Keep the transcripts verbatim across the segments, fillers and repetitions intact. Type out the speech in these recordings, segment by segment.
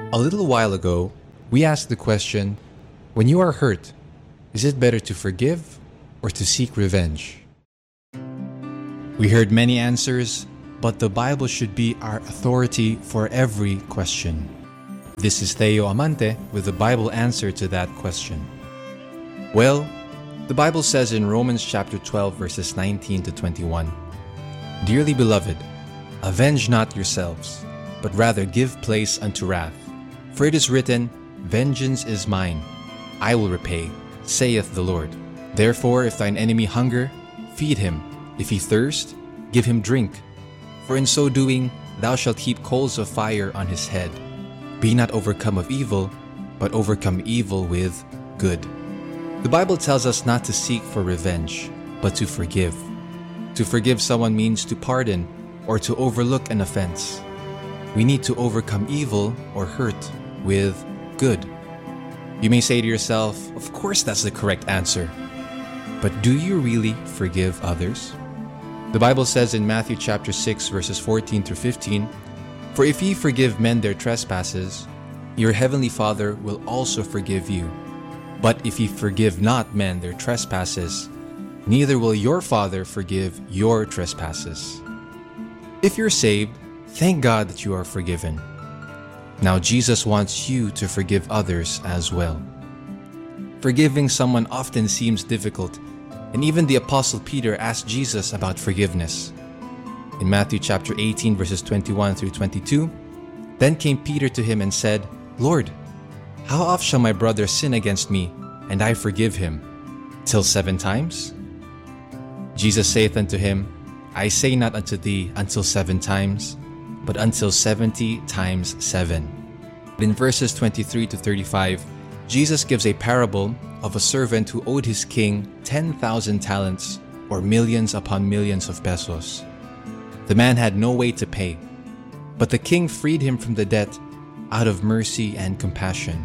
A little while ago, we asked the question, when you are hurt, is it better to forgive or to seek revenge? We heard many answers, but the Bible should be our authority for every question. This is Theo Amante with the Bible answer to that question. Well, the Bible says in Romans chapter twelve verses nineteen to twenty-one, "Dearly beloved, avenge not yourselves, but rather give place unto wrath. For it is written, Vengeance is mine, I will repay, saith the Lord. Therefore, if thine enemy hunger, feed him. If he thirst, give him drink. For in so doing, thou shalt heap coals of fire on his head. Be not overcome of evil, but overcome evil with good." The Bible tells us not to seek for revenge, but to forgive. To forgive someone means to pardon or to overlook an offense. We need to overcome evil or hurt with good. You may say to yourself, of course that's the correct answer. But do you really forgive others? The Bible says in Matthew chapter six verses fourteen through fifteen, "For if ye forgive men their trespasses, your heavenly Father will also forgive you. But if ye forgive not men their trespasses, neither will your Father forgive your trespasses." If you're saved, thank God that you are forgiven. Now Jesus wants you to forgive others as well. Forgiving someone often seems difficult, and even the Apostle Peter asked Jesus about forgiveness. In Matthew chapter eighteen verses twenty-one through twenty-two, "Then came Peter to him and said, Lord, how oft shall my brother sin against me, and I forgive him? Till seven times? Jesus saith unto him, I say not unto thee until seven times, but until seventy times seven. In verses twenty-three to thirty-five, Jesus gives a parable of a servant who owed his king ten thousand talents, or millions upon millions of pesos. The man had no way to pay, but the king freed him from the debt out of mercy and compassion.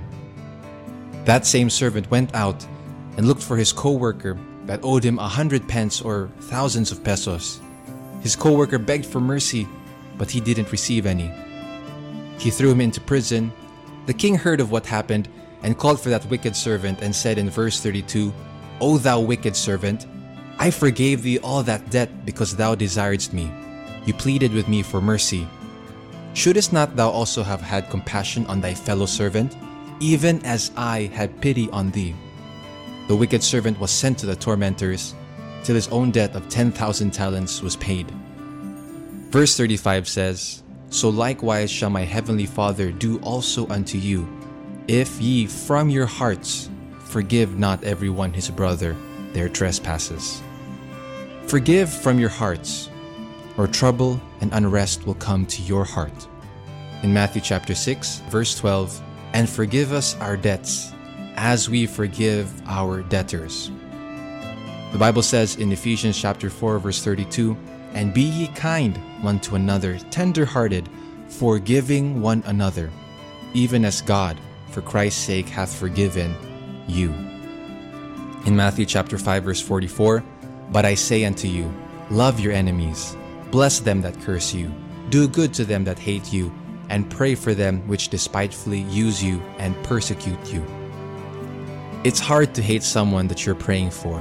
That same servant went out and looked for his co-worker that owed him a hundred pence or thousands of pesos. His co-worker begged for mercy, but he didn't receive any. He threw him into prison. The king heard of what happened and called for that wicked servant and said in verse thirty-two, O thou wicked servant, I forgave thee all that debt because thou desiredst me. You pleaded with me for mercy. Shouldest not thou also have had compassion on thy fellow servant, even as I had pity on thee? The wicked servant was sent to the tormentors, till his own debt of ten thousand talents was paid. Verse thirty-five says, So likewise shall my heavenly Father do also unto you, if ye from your hearts forgive not every one his brother their trespasses. Forgive from your hearts, or trouble and unrest will come to your heart. In Matthew chapter six, verse twelve, And forgive us our debts, as we forgive our debtors. The Bible says in Ephesians chapter four, verse thirty-two, And be ye kind one to another, tender-hearted, forgiving one another, even as God, for Christ's sake, hath forgiven you. In Matthew chapter five, verse forty-four, But I say unto you, love your enemies, bless them that curse you, do good to them that hate you, and pray for them which despitefully use you and persecute you. It's hard to hate someone that you're praying for.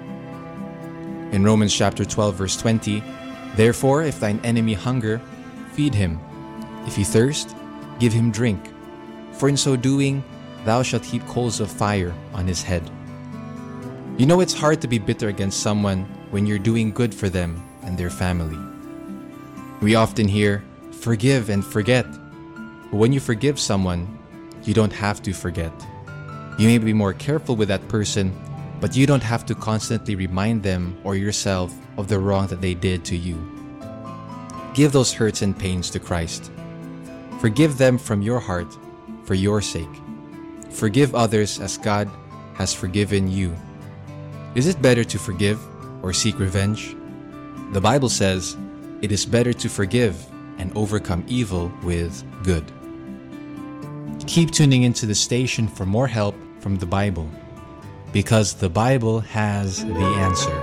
In Romans chapter twelve, verse twenty, Therefore, if thine enemy hunger, feed him. If he thirst, give him drink. For in so doing, thou shalt heap coals of fire on his head. You know it's hard to be bitter against someone when you're doing good for them and their family. We often hear, forgive and forget. But when you forgive someone, you don't have to forget. You may be more careful with that person, but you don't have to constantly remind them or yourself of the wrong that they did to you. Give those hurts and pains to Christ. Forgive them from your heart for your sake. Forgive others as God has forgiven you. Is it better to forgive or seek revenge? The Bible says, it is better to forgive and overcome evil with good. Keep tuning into the station for more help from the Bible, because the Bible has the answer.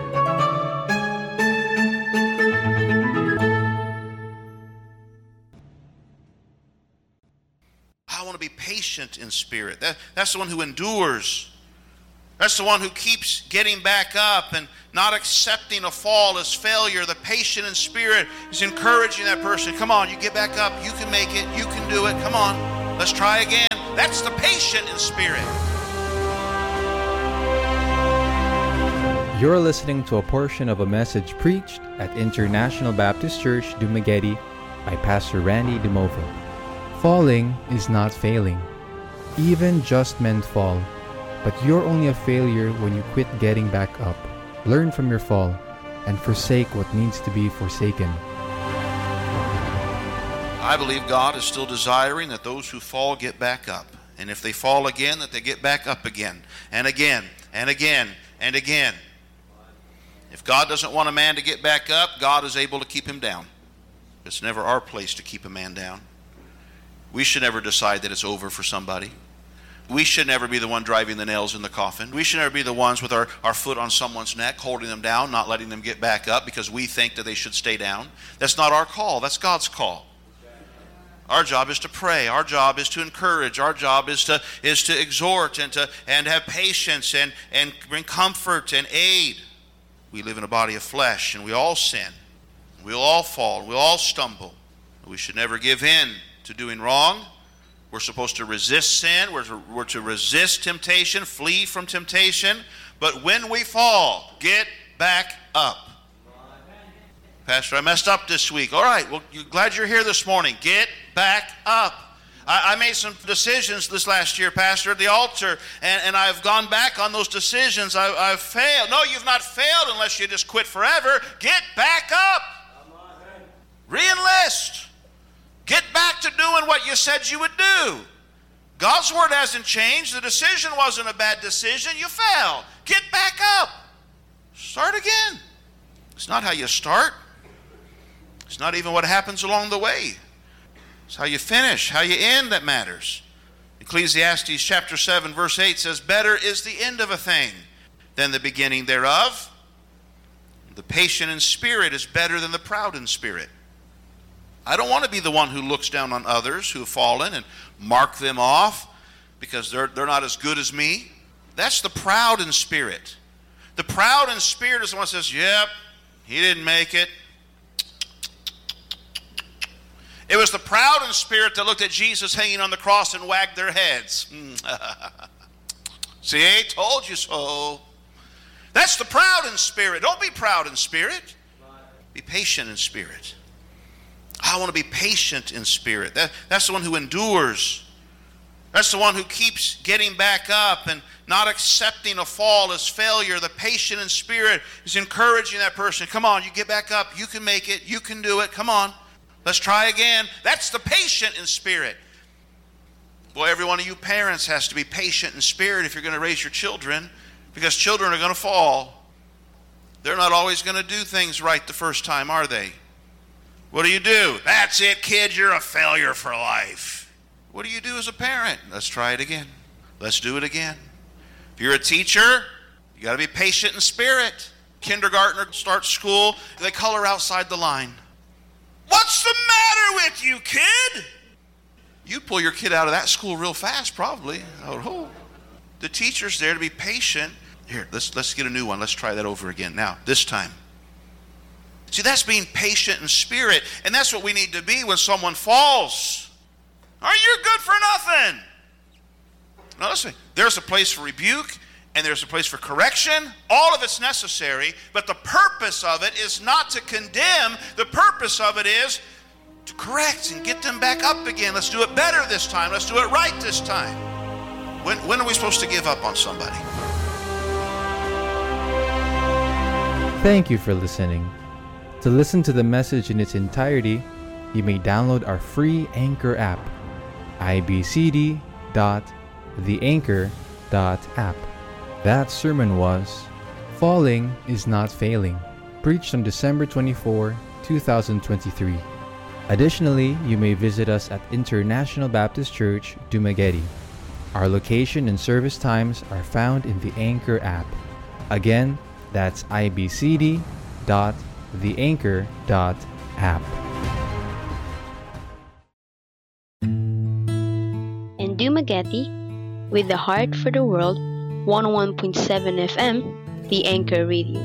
I want to be patient in spirit. That, that's the one who endures. That's the one who keeps getting back up and not accepting a fall as failure. The patient in spirit is encouraging that person. Come on, you get back up. You can make it. You can do it. Come on, let's try again. That's the patient in spirit. You're listening to a portion of a message preached at International Baptist Church, Dumaguete by Pastor Randy DeMova. Falling is not failing. Even just men fall, but you're only a failure when you quit getting back up, learn from your fall, and forsake what needs to be forsaken. I believe God is still desiring that those who fall get back up. And if they fall again, that they get back up again, and again, and again, and again. If God doesn't want a man to get back up, God is able to keep him down. It's never our place to keep a man down. We should never decide that it's over for somebody. We should never be the one driving the nails in the coffin. We should never be the ones with our, our foot on someone's neck, holding them down, not letting them get back up because we think that they should stay down. That's not our call. That's God's call. Our job is to pray. Our job is to encourage. Our job is to is to exhort and to and have patience and, and bring comfort and aid. We live in a body of flesh, and we all sin. We'll all fall. We'll all stumble. We should never give in to doing wrong. We're supposed to resist sin. We're to, we're to resist temptation, flee from temptation. But when we fall, get back up. Pastor, I messed up this week. All right, well, you're glad you're here this morning. Get back up. I, I made some decisions this last year, Pastor, at the altar, and, and I've gone back on those decisions. I, I've failed. No, you've not failed unless you just quit forever. Get back up. Re-enlist. Get back to doing what you said you would do. God's word hasn't changed. The decision wasn't a bad decision. You failed. Get back up. Start again. It's not how you start. It's not even what happens along the way. It's how you finish, how you end that matters. Ecclesiastes chapter seven verse eight says, better is the end of a thing than the beginning thereof. The patient in spirit is better than the proud in spirit. I don't want to be the one who looks down on others who have fallen and mark them off because they're, they're not as good as me. That's the proud in spirit. The proud in spirit is the one who says, yep, he didn't make it. It was the proud in spirit that looked at Jesus hanging on the cross and wagged their heads. See, I told you so. That's the proud in spirit. Don't be proud in spirit. Be patient in spirit. I want to be patient in spirit. That, that's the one who endures. That's the one who keeps getting back up and not accepting a fall as failure. The patient in spirit is encouraging that person. Come on, you get back up. You can make it. You can do it. Come on. Let's try again. That's the patient in spirit. Boy, every one of you parents has to be patient in spirit if you're going to raise your children, because children are going to fall. They're not always going to do things right the first time, are they? What do you do? That's it, kid. You're a failure for life. What do you do as a parent? Let's try it again. Let's do it again. If you're a teacher, you got to be patient in spirit. Kindergartner starts school, they color outside the line. What's the matter with you, kid? You'd pull your kid out of that school real fast, probably. I would hope. The teacher's there to be patient. Here, let's let's get a new one. Let's try that over again. Now, this time. See, that's being patient in spirit, and that's what we need to be when someone falls. Are you good for nothing? Now listen, there's a place for rebuke, and there's a place for correction. All of it's necessary, but the purpose of it is not to condemn. The purpose of it is to correct and get them back up again. Let's do it better this time. Let's do it right this time. When, when are we supposed to give up on somebody? Thank you for listening. To listen to the message in its entirety, you may download our free Anchor app, i b c d dot the anchor dot app. That sermon was Falling is Not Failing, preached on December twenty-fourth, twenty twenty-three. Additionally, you may visit us at International Baptist Church, Dumaguete. Our location and service times are found in the Anchor app. Again, that's i b c d dot the anchor dot app. Dumaguete, with the heart for the world, one oh one point seven F M, The Anchor Radio.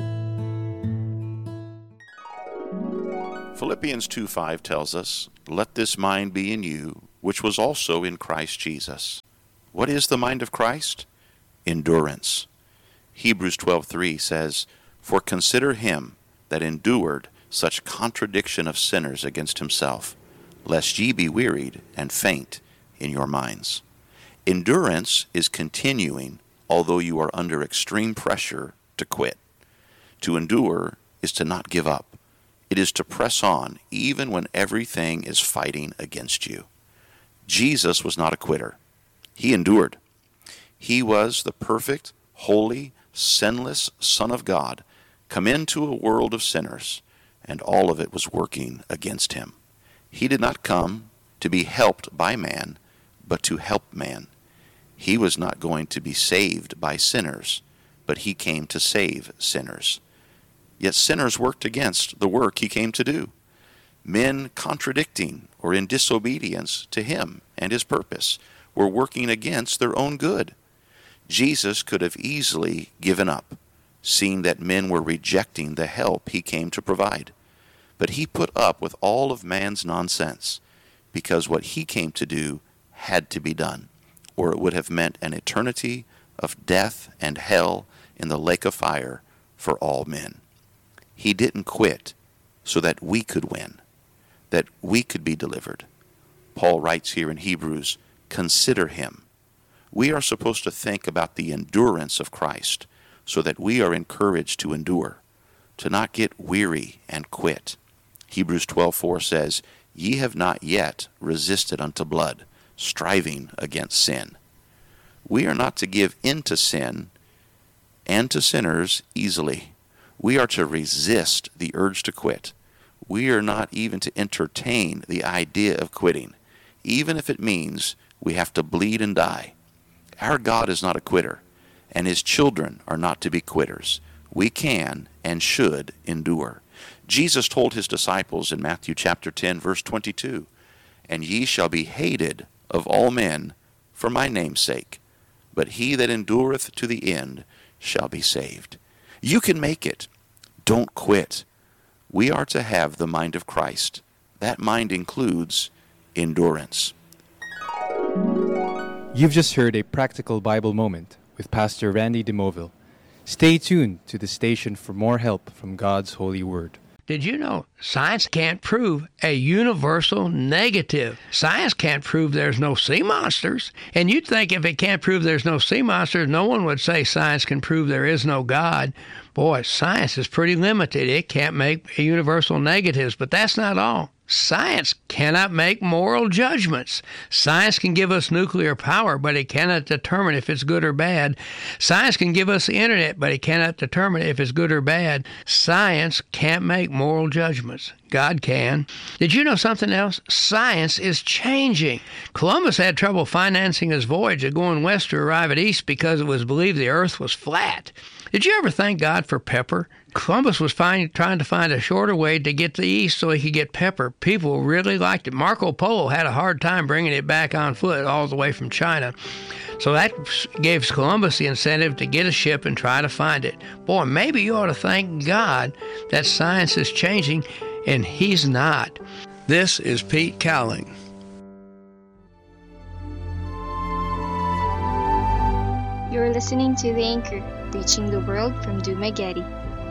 Philippians two five tells us, "Let this mind be in you, which was also in Christ Jesus." What is the mind of Christ? Endurance. Hebrews twelve three says, "For consider him that endured such contradiction of sinners against himself, lest ye be wearied and faint in your minds." Endurance is continuing, although you are under extreme pressure to quit. To endure is to not give up. It is to press on, even when everything is fighting against you. Jesus was not a quitter. He endured. He was the perfect, holy, sinless Son of God, come into a world of sinners, and all of it was working against him. He did not come to be helped by man, but to help man. He was not going to be saved by sinners, but he came to save sinners. Yet sinners worked against the work he came to do. Men contradicting or in disobedience to him and his purpose were working against their own good. Jesus could have easily given up, seeing that men were rejecting the help he came to provide. But he put up with all of man's nonsense, because what he came to do had to be done, or it would have meant an eternity of death and hell in the lake of fire for all men. He didn't quit so that we could win, that we could be delivered. Paul writes here in Hebrews, "Consider him." We are supposed to think about the endurance of Christ so that we are encouraged to endure, to not get weary and quit. Hebrews twelve four says, "Ye have not yet resisted unto blood, striving against sin." We are not to give in to sin and to sinners easily. We are to resist the urge to quit. We are not even to entertain the idea of quitting, even if it means we have to bleed and die. Our God is not a quitter, and his children are not to be quitters. We can and should endure. Jesus told his disciples in Matthew chapter ten, verse twenty-two, "And ye shall be hated of all men for my name's sake, but he that endureth to the end shall be saved." You can make it. Don't quit. We are to have the mind of Christ. That mind includes endurance. You've just heard a practical Bible moment with Pastor Randy DeMoville. Stay tuned to the station for more help from God's holy word. Did you know science can't prove a universal negative? Science can't prove there's no sea monsters. And you'd think if it can't prove there's no sea monsters, no one would say science can prove there is no God. Boy, science is pretty limited. It can't make universal negatives, but that's not all. Science cannot make moral judgments. Science can give us nuclear power, but it cannot determine if it's good or bad. Science can give us the internet, but it cannot determine if it's good or bad. Science can't make moral judgments. God can. Did you know something else? Science is changing. Columbus had trouble financing his voyage of going west to arrive at east because it was believed the earth was flat. Did you ever thank God for pepper? Columbus was find, trying to find a shorter way to get to the east so he could get pepper. People really liked it. Marco Polo had a hard time bringing it back on foot all the way from China. So that gave Columbus the incentive to get a ship and try to find it. Boy, maybe you ought to thank God that science is changing, and he's not. This is Pete Cowling. You're listening to The Anchor, reaching the world from Dumaguete.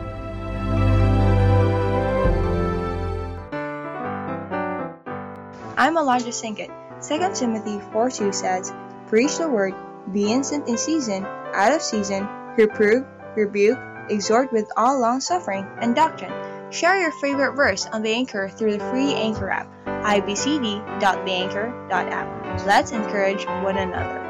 I'm Elijah Sinkett. Second Timothy four two says, "Preach the word, be instant in season, out of season, reprove, rebuke, exhort with all long-suffering and doctrine." Share your favorite verse on The Anchor through the free Anchor app, i b c d dot the anchor dot app. Let's encourage one another.